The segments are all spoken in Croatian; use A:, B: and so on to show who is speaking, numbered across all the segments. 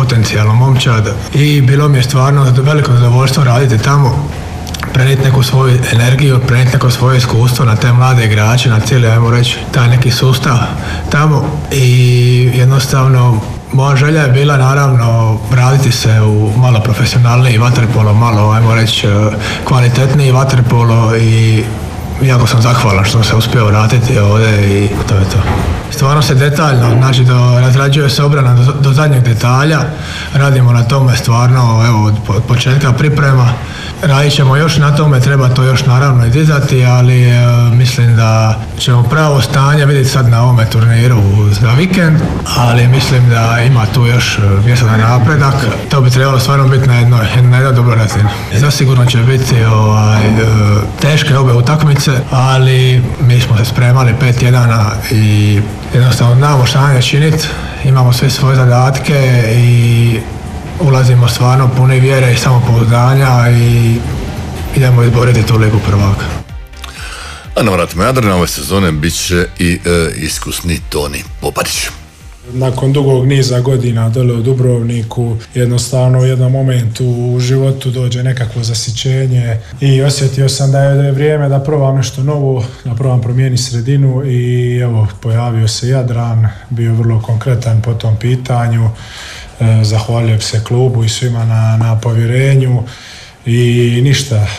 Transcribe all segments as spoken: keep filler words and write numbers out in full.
A: potencijalnu momčad i bilo mi je stvarno veliko zadovoljstvo raditi tamo, prenijeti neku svoju energiju, prenijeti neko svoje iskustvo na te mlade igrače, na cijeli, ajmo reći, taj neki sustav tamo i jednostavno moja želja je bila naravno raditi se u malo profesionalniji vaterpolo, malo, ajmo reći, kvalitetniji vaterpolo i jako sam zahvalan što se uspio vratiti ovdje i to je to. Stvarno se detaljno, znači do, razrađuje se obrana do, do zadnjeg detalja, radimo na tome stvarno, evo, od, od početka priprema. Radit ćemo još na tome, treba to još naravno i dizati, ali e, mislim da ćemo pravo stanje vidjeti sad na ovome turniru za vikend, ali mislim da ima tu još mjesta za napredak. To bi trebalo stvarno biti na jednoj, na jednoj dobroj razini. Zasigurno će biti ovaj, e, teške obe utakmice, ali mi smo se spremali pet tjedana i jednostavno znamo šta nam je činiti, imamo sve svoje zadatke i ulazimo stvarno pune vjere i samopouzdanja i idemo izboriti tu ligu prvaka.
B: A na vratima Jadrana ove sezone bit će i e, iskusni Toni Popadić.
C: Nakon dugog niza godina dole u Dubrovniku, jednostavno u jednom momentu u životu dođe nekakvo zasićenje i osjetio sam da je vrijeme da probam nešto novo, da probam promijeniti sredinu i evo, pojavio se Jadran, bio vrlo konkretan po tom pitanju. Zahvaljujem se klubu i svima na, na povjerenju i ništa, e,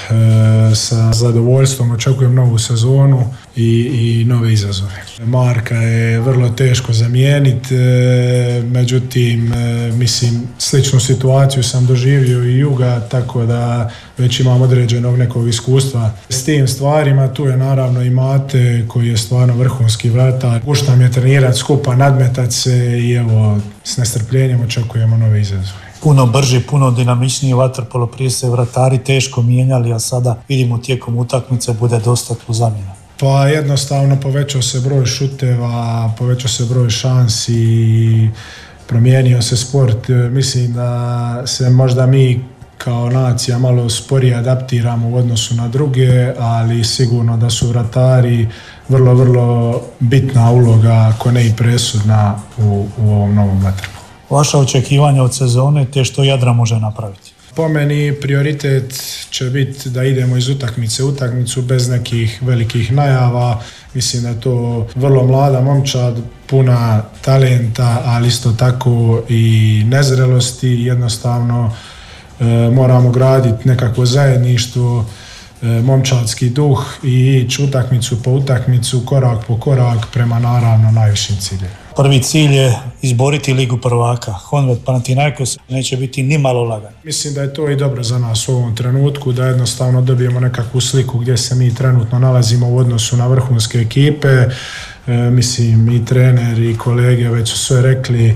C: sa zadovoljstvom očekujem novu sezonu i, i nove izazove. Marka je vrlo teško zamijeniti, e, međutim, e, mislim, sličnu situaciju sam doživio i Juga, tako da već imam određenog nekog iskustva s tim stvarima. Tu je naravno i Mate koji je stvarno vrhunski vratar. Puštam je trenirati skupa, nadmetati se i evo, s nestrpljenjem očekujemo nove izazove.
D: Puno brži, puno dinamičniji vaterpolo, prije se vratari teško mijenjali, a sada vidimo tijekom utakmice bude dosta tu zamjena.
C: Pa jednostavno povećao se broj šuteva, povećao se broj šansi i promijenio se sport. Mislim da se možda mi kao nacija malo sporije adaptiramo u odnosu na druge, ali sigurno da su vratari vrlo, vrlo bitna uloga, ako ne i presudna u, u ovom novom vaterpolu.
D: Vaša očekivanja od sezone te što Jadran može napraviti?
C: Po meni prioritet će biti da idemo iz utakmice u utakmicu bez nekih velikih najava. Mislim da je to vrlo mlada momčad, puna talenta, ali isto tako i nezrelosti. Jednostavno e, moramo graditi nekakvo zajedništvo, e, momčadski duh i ići utakmicu po utakmicu, korak po korak prema naravno najvišim ciljevima.
D: Prvi cilj je izboriti ligu prvaka. Honved Panathinaikos neće biti ni malo lagan.
C: Mislim da je to i dobro za nas u ovom trenutku, da jednostavno dobijemo nekakvu sliku gdje se mi trenutno nalazimo u odnosu na vrhunske ekipe. E, mislim i trener i kolege već su sve rekli,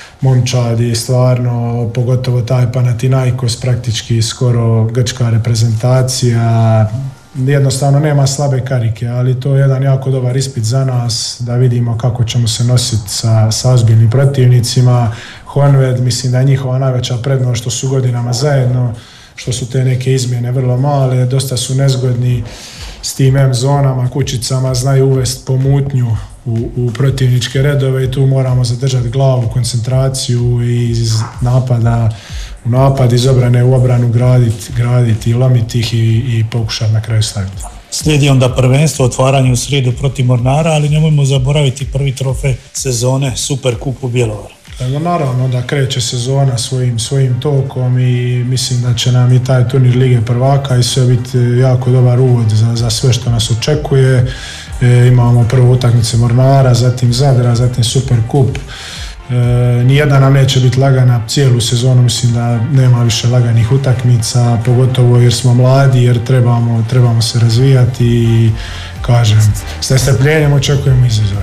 C: momčad je stvarno, pogotovo taj Panathinaikos, praktički skoro grčka reprezentacija. Jednostavno nema slabe karike, ali to je jedan jako dobar ispit za nas, da vidimo kako ćemo se nositi sa, sa ozbiljnim protivnicima. Honved, mislim da je njihova najveća prednost što su godinama zajedno, što su te neke izmjene vrlo male, dosta su nezgodni s tim M zonama, kućicama, znaju uvesti pomutnju u, u protivničke redove i tu moramo zadržati glavu, koncentraciju i iz napada u napad, iz obrane u obranu graditi, graditi i lomiti ih i, i pokušati na kraju staviti.
D: Slijedi onda prvenstvo, otvaranje u srijedu protiv Mornara, ali nemojmo zaboraviti prvi trofej sezone, Super kup u Bjelovaru.
C: No, naravno da kreće sezona svojim, svojim tokom i mislim da će nam i taj turnir Lige prvaka i sve biti jako dobar uvod za, za sve što nas očekuje. E, imamo prvu utakmicu Mornara, zatim Zadra, zatim Super kup. E, nijedna nam neće biti lagana cijelu sezonu, mislim da nema više laganih utakmica, pogotovo jer smo mladi, jer trebamo, trebamo se razvijati i kažem, s nestrpljenjem očekujemo izazove.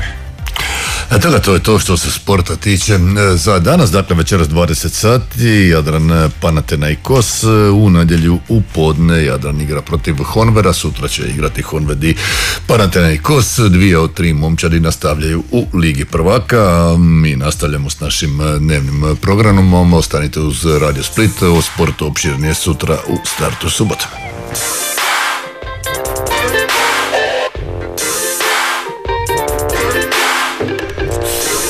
B: E, toga, to je to što se sporta tiče. Za danas, dakle večeras dvadeset sati, Jadran Panathinaikos, u nedjelju u podne Jadran igra protiv Honveda, sutra će igrati Honved i Panathinaikos, dvije od tri momčadi nastavljaju u Ligi prvaka. Mi nastavljamo s našim dnevnim programom, ostanite uz Radio Split, o sportu opširnije sutra u startu subota.